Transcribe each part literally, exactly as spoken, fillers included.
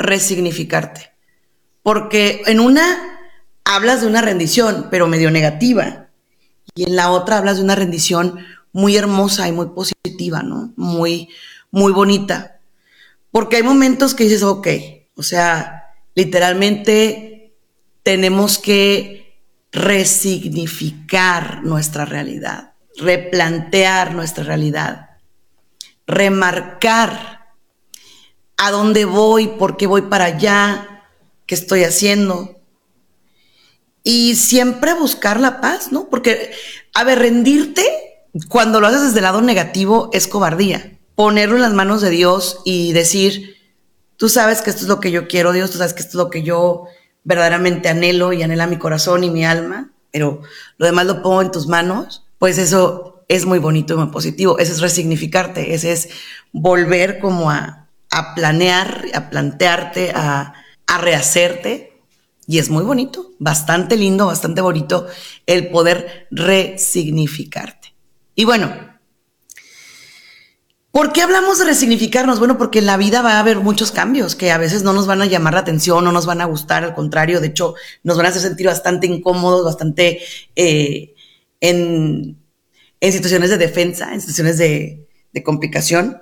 resignificarte. Porque en una hablas de una rendición, pero medio negativa. Y en la otra hablas de una rendición muy hermosa y muy positiva, ¿no? Muy, muy bonita. Porque hay momentos que dices, ok, o sea, literalmente tenemos que resignificar nuestra realidad, replantear nuestra realidad, remarcar a dónde voy, por qué voy para allá, qué estoy haciendo. Y siempre buscar la paz, ¿no? Porque, a ver, rendirte cuando lo haces desde el lado negativo es cobardía. Ponerlo en las manos de Dios y decir, tú sabes que esto es lo que yo quiero, Dios, tú sabes que esto es lo que yo verdaderamente anhelo y anhela mi corazón y mi alma, pero lo demás lo pongo en tus manos, pues eso es muy bonito y muy positivo. Ese es resignificarte, ese es volver como a, a planear, a plantearte, a, a rehacerte. Y es muy bonito, bastante lindo, bastante bonito el poder resignificarte. Y bueno, ¿por qué hablamos de resignificarnos? Bueno, porque en la vida va a haber muchos cambios que a veces no nos van a llamar la atención, no nos van a gustar, al contrario, de hecho, nos van a hacer sentir bastante incómodos, bastante eh, en, en situaciones de defensa, en situaciones de, de complicación.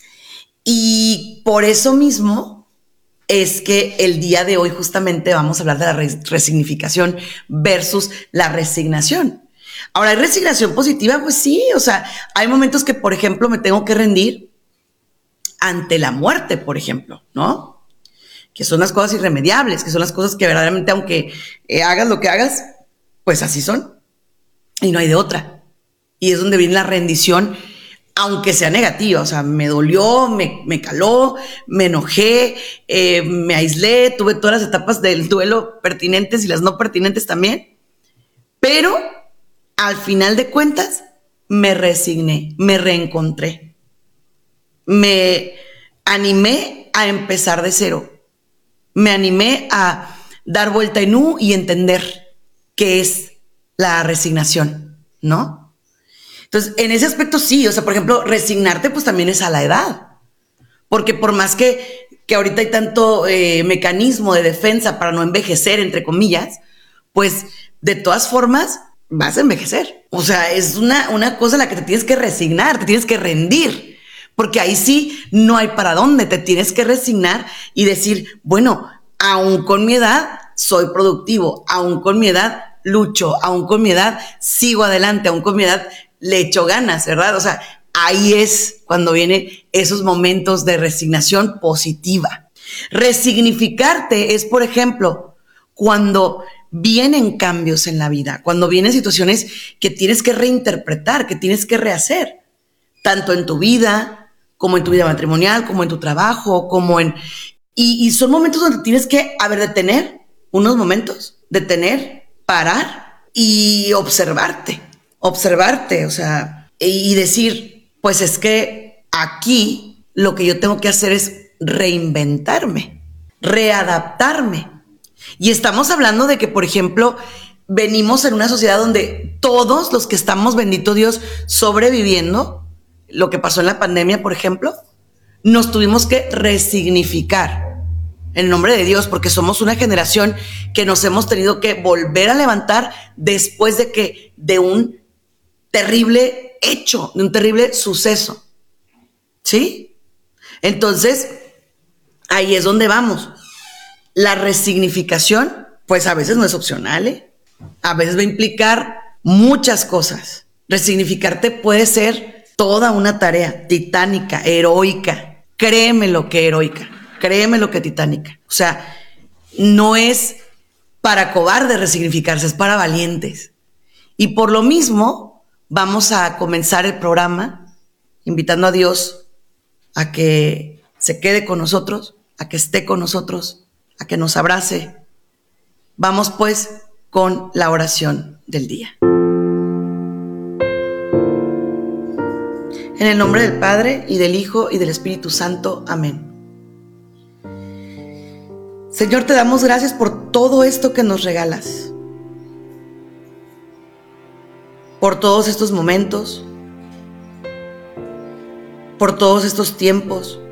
Y por eso mismo es que el día de hoy justamente vamos a hablar de la resignificación versus la resignación. Ahora, ¿hay resignación positiva? Pues sí, o sea, hay momentos que, por ejemplo, me tengo que rendir ante la muerte, por ejemplo, ¿no? Que son las cosas irremediables, que son las cosas que verdaderamente, aunque eh, hagas lo que hagas, pues así son. Y no hay de otra. Y es donde viene la rendición, aunque sea negativa, o sea, me dolió, me, me caló, me enojé, eh, me aislé, tuve todas las etapas del duelo pertinentes y las no pertinentes también, pero al final de cuentas me resigné, me reencontré, me animé a empezar de cero, me animé a dar vuelta en U y entender qué es la resignación, ¿no? Entonces, en ese aspecto sí, o sea, por ejemplo, resignarte pues también es a la edad, porque por más que, que ahorita hay tanto eh, mecanismo de defensa para no envejecer, entre comillas, pues de todas formas vas a envejecer. O sea, es una, una cosa a la que te tienes que resignar, te tienes que rendir, porque ahí sí no hay para dónde, te tienes que resignar y decir, bueno, aún con mi edad soy productivo, aún con mi edad lucho, aún con mi edad sigo adelante, aún con mi edad le echo ganas, ¿verdad? O sea, ahí es cuando vienen esos momentos de resignación positiva. Resignificarte es, por ejemplo, cuando vienen cambios en la vida, cuando vienen situaciones que tienes que reinterpretar, que tienes que rehacer, tanto en tu vida, como en tu vida matrimonial, como en tu trabajo, como en... Y, y son momentos donde tienes que, a ver, detener unos momentos, detener, parar y observarte. observarte, o sea, y decir, pues es que aquí lo que yo tengo que hacer es reinventarme, readaptarme. Y estamos hablando de que, por ejemplo, venimos en una sociedad donde todos los que estamos, bendito Dios, sobreviviendo, lo que pasó en la pandemia, por ejemplo, nos tuvimos que resignificar en el nombre de Dios, porque somos una generación que nos hemos tenido que volver a levantar después de que de un terrible hecho, de un terrible suceso, ¿sí? Entonces, ahí es donde vamos. La resignificación, pues a veces no es opcional, ¿eh? A veces va a implicar muchas cosas. Resignificarte puede ser toda una tarea titánica, heroica. Créeme lo que heroica, créeme lo que titánica. O sea, no es para cobardes resignificarse, es para valientes. Y por lo mismo, vamos a comenzar el programa invitando a Dios a que se quede con nosotros, a que esté con nosotros, a que nos abrace. Vamos pues con la oración del día. En el nombre del Padre, y del Hijo, y del Espíritu Santo. Amén. Señor, te damos gracias por todo esto que nos regalas, por todos estos momentos, por todos estos tiempos,